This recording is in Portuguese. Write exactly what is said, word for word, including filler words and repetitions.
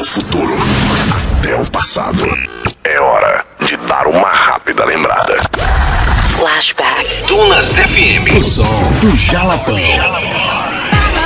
do futuro até o passado. É hora de dar uma rápida lembrada. Flashback. Dunas F M. O som do Jalapão.